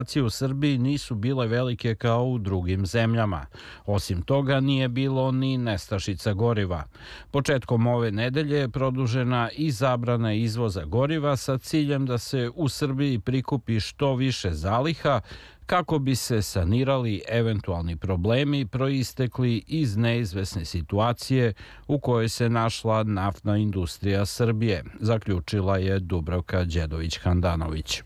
u Srbiji nisu bile velike kao u drugim zemljama. Osim toga, nije bilo ni nestašica goriva. Početkom ove nedelje je produžena i zabrana izvoza goriva sa ciljem da se u Srbiji prikupi što više zaliha kako bi se sanirali eventualni problemi proistekli iz neizvesne situacije u kojoj se našla naftna industrija Srbije, zaključila je Dubravka Đedović-Handanović.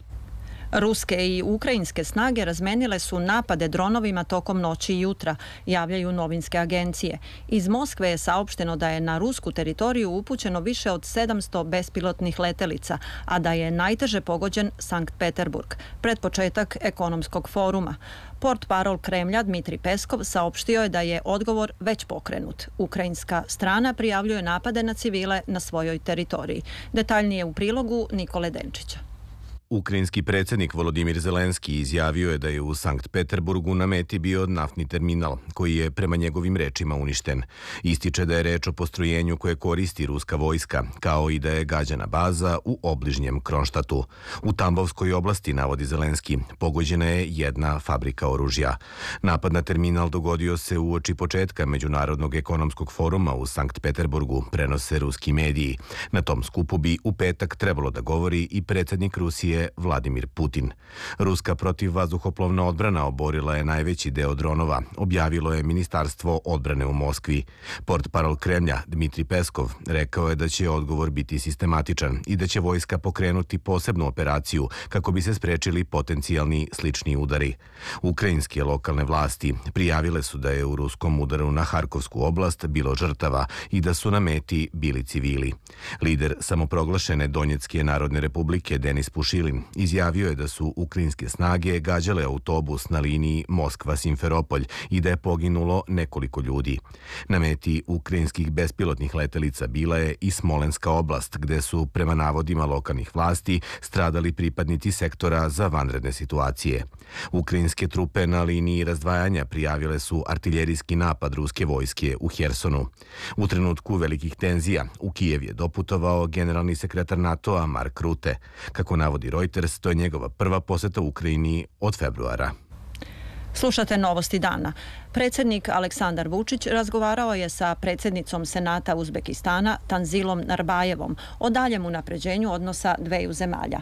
Ruske i ukrajinske snage razmenile su napade dronovima tokom noći i jutra, javljaju novinske agencije. Iz Moskve je saopšteno da je na rusku teritoriju upućeno više od 700 bespilotnih letelica, a da je najteže pogođen Sankt Peterburg, pred početak ekonomskog foruma. Portparol Kremlja Dmitri Peskov saopštio je da je odgovor već pokrenut. Ukrajinska strana prijavljuje napade na civile na svojoj teritoriji. Detaljnije u prilogu Nikole Denčića. Ukrajinski predsjednik Volodimir Zelenski izjavio je da je u Sankt Peterburgu na meti bio naftni terminal, koji je prema njegovim rečima uništen. Ističe da je reč o postrojenju koje koristi ruska vojska, kao i da je gađana baza u obližnjem Kronštatu. U Tambovskoj oblasti, navodi Zelenski, pogođena je jedna fabrika oružja. Napad na terminal dogodio se uoči početka Međunarodnog ekonomskog foruma u Sankt Peterburgu, prenose ruski mediji. Na tom skupu bi u petak trebalo da govori i predsjednik Rusije Vladimir Putin. Ruska protivvazduhoplovna odbrana oborila je najveći deo dronova, objavilo je Ministarstvo odbrane u Moskvi. Portparol Kremlja Dmitri Peskov rekao je da će odgovor biti sistematičan i da će vojska pokrenuti posebnu operaciju kako bi se sprečili potencijalni slični udari. Ukrajinske lokalne vlasti prijavile su da je u ruskom udaru na Harkovsku oblast bilo žrtava i da su na meti bili civili. Lider samoproglašene Donjetske narodne republike Denis Pušilin izjavio je da su ukrajinske snage gađale autobus na liniji Moskva-Simferopolj i da je poginulo nekoliko ljudi. Na meti ukrajinskih bespilotnih letelica bila je i Smolenska oblast, gde su, prema navodima lokalnih vlasti, stradali pripadnici sektora za vanredne situacije. Ukrajinske trupe na liniji razdvajanja prijavile su artiljerijski napad ruske vojske u Hersonu. U trenutku velikih tenzija u Kijev je doputovao generalni sekretar NATO-a Mark Rutte. Kako navodi Reuters, to je njegova prva poseta u Ukrajini od februara. Slušate Novosti dana. Predsjednik Aleksandar Vučić razgovarao je sa predsjednicom Senata Uzbekistana Tanzilom Narbajevom o daljem unapređenju odnosa dveju zemalja.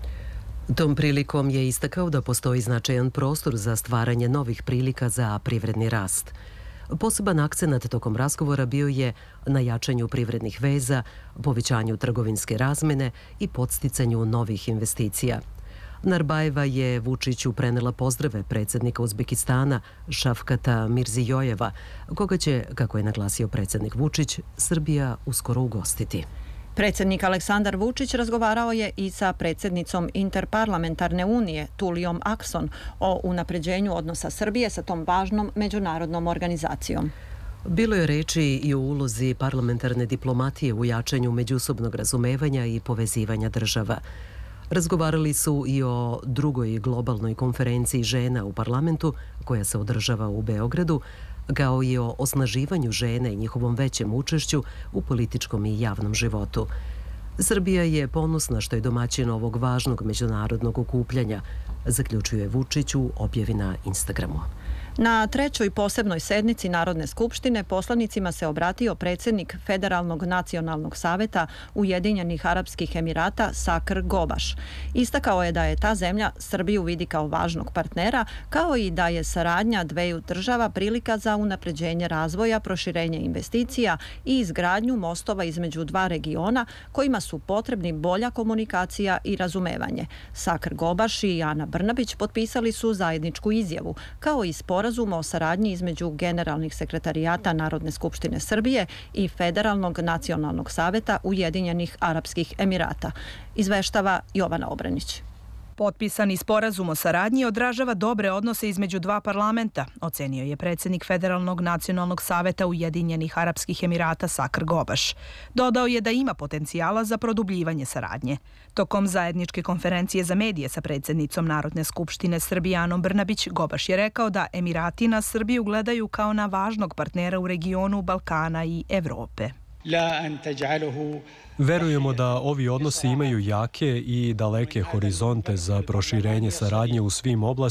Tom prilikom je istakao da postoji značajan prostor za stvaranje novih prilika za privredni rast. Poseban akcenat tokom razgovora bio je na jačanju privrednih veza, povećanju trgovinske razmene i podsticanju novih investicija. Narbajeva je Vučiću prenela pozdrave predsjednika Uzbekistana Šafkata Mirzijojeva, koga će, kako je naglasio predsjednik Vučić, Srbija uskoro ugostiti. Predsjednik Aleksandar Vučić razgovarao je i sa predsjednicom Interparlamentarne unije Tulijom Akson o unapređenju odnosa Srbije sa tom važnom međunarodnom organizacijom. Bilo je reči i o ulozi parlamentarne diplomatije u jačanju međusobnog razumevanja i povezivanja država. Razgovarali su i o drugoj globalnoj konferenciji žena u parlamentu koja se održava u Beogradu, kao i o osnaživanju žene i njihovom većem učešću u političkom i javnom životu. Srbija je ponosna što je domaćin ovog važnog međunarodnog okupljanja, zaključuje Vučić u objavi na Instagramu. Na trećoj posebnoj sednici Narodne skupštine poslanicima se obratio predsjednik Federalnog nacionalnog saveta Ujedinjenih Arapskih Emirata Sakr Gobaš. Istakao je da je ta zemlja Srbiju vidi kao važnog partnera, kao i da je saradnja dveju država prilika za unapređenje razvoja, proširenje investicija i izgradnju mostova između dva regiona kojima su potrebni bolja komunikacija i razumevanje. Sakr Gobaš i Ana Brnabić potpisali su zajedničku izjavu, kao i sporazum o saradnji između generalnih sekretarijata Narodne skupštine Srbije i Federalnog nacionalnog saveta Ujedinjenih Arapskih Emirata. Izveštava Jovana Obranić. Potpisani sporazum o saradnji odražava dobre odnose između dva parlamenta, ocenio je predsjednik Federalnog nacionalnog saveta Ujedinjenih Arapskih Emirata Sakr Gobaš. Dodao je da ima potencijala za produbljivanje saradnje. Tokom zajedničke konferencije za medije sa predsjednicom Narodne skupštine Srbije Anom Brnabić, Gobaš je rekao da Emirati na Srbiju gledaju kao na važnog partnera u regionu Balkana i Evrope. Verujemo da ovi odnosi imaju jake i daleke horizonte za proširenje saradnje u svim oblastima